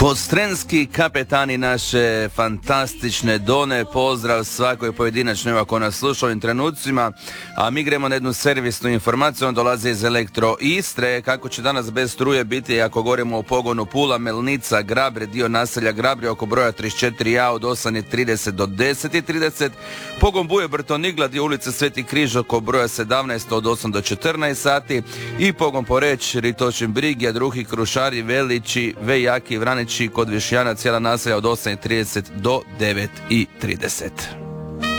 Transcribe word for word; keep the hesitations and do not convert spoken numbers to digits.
Podstrenski kapetani naše fantastične Done, pozdrav svakoj pojedinačnoj ako nas sluša u ovim trenucima, a mi gremo na jednu servisnu informaciju. On dolazi iz Elektro Istre, kako će danas bez struje biti ako govorimo o pogonu Pula, Melnica, Grabre, dio naselja Grabre oko broja trideset četiri a od osam i trideset do deset i trideset, pogon Buje Brtonigla dio ulice Sveti Križ oko broja sedamnaest od osam do četrnaest sati i pogon Poreć, Ritočin Brigija, Druhi, Krušari, Velići, Vejaki, Vranići kod Višjana, cijela naselja od osam i trideset do devet i trideset.